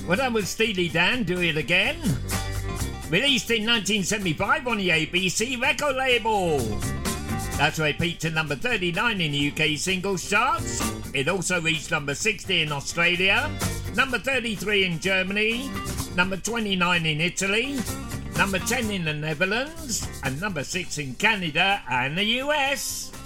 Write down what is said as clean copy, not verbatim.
Well, that was Steely Dan, Do It Again. Released in 1975 on the ABC record label. That's where it peaked at number 39 in the UK singles charts. It also reached number 60 in Australia, number 33 in Germany, number 29 in Italy, number 10 in the Netherlands, and number 6 in Canada and the US.